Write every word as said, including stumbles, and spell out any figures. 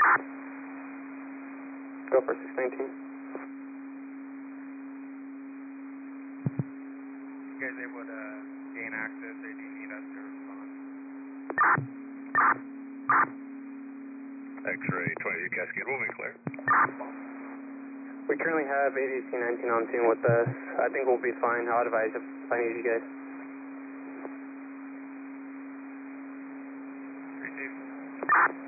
Go for six nineteen. You guys able to gain access, or do you need us to respond? X-ray twenty-two Cascade, moving clear. We currently have A D C nineteen on scene with us. I think we'll be fine. I'll advise if I need you guys.